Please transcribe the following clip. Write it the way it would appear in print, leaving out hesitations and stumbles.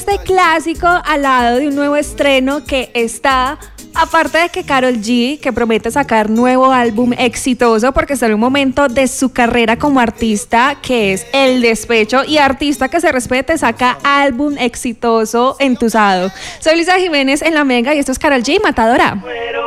este clásico al lado de un nuevo estreno que está, aparte de que Karol G, que promete sacar nuevo álbum exitoso porque está en un momento de su carrera como artista que es el despecho, y artista que se respete saca álbum exitoso entusado. Soy Luisa Jiménez en La Mega y esto es Karol G, Matadora.